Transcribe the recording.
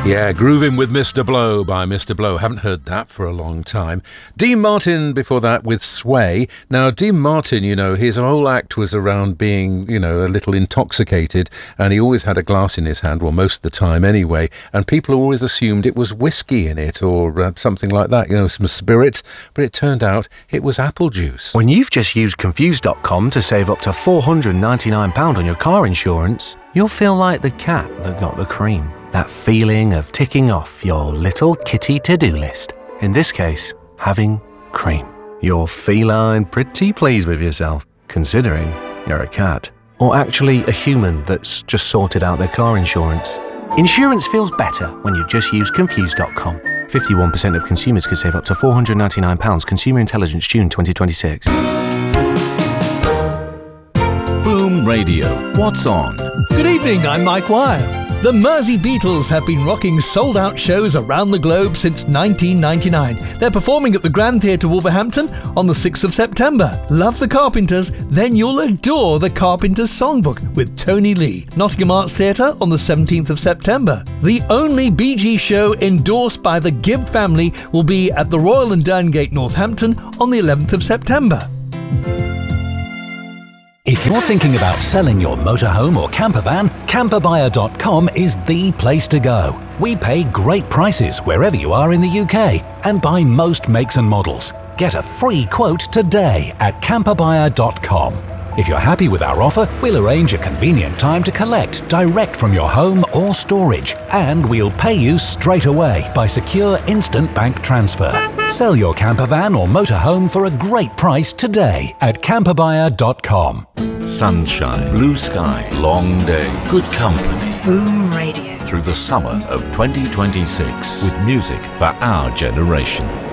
Yeah, Grooving with Mr. Blow by Mr. Blow. Haven't heard that for a long time. Dean Martin before that with Sway. Now, Dean Martin, you know, his whole act was around being, you know, a little intoxicated, and he always had a glass in his hand, well, most of the time anyway, and people always assumed it was whiskey in it or something like that, you know, some spirits, but it turned out it was apple juice. When you've just used Confused.com to save up to £499 on your car insurance, you'll feel like the cat that got the cream. That feeling of ticking off your little kitty to-do list. In this case, having cream. You're feline pretty pleased with yourself, considering you're a cat. Or actually a human that's just sorted out their car insurance. Insurance feels better when you just use Confused.com. 51% of consumers could save up to £499. Consumer Intelligence, June 2026. Boom Radio. What's on? Good evening, I'm Mike Wire. The Mersey Beatles have been rocking sold-out shows around the globe since 1999. They're performing at the Grand Theatre Wolverhampton on the 6th of September. Love the Carpenters? Then you'll adore the Carpenters Songbook with Tony Lee. Nottingham Arts Theatre on the 17th of September. The only Bee Gees show endorsed by the Gibb family will be at the Royal and Derngate, Northampton on the 11th of September. If you're thinking about selling your motorhome or camper van, camperbuyer.com is the place to go. We pay great prices wherever you are in the UK and buy most makes and models. Get a free quote today at camperbuyer.com. If you're happy with our offer, we'll arrange a convenient time to collect direct from your home or storage, and we'll pay you straight away by secure instant bank transfer. Sell your camper van or motorhome for a great price today at camperbuyer.com. Sunshine, blue skies, long day, good company. Boom Radio. Through the summer of 2026 with music for our generation.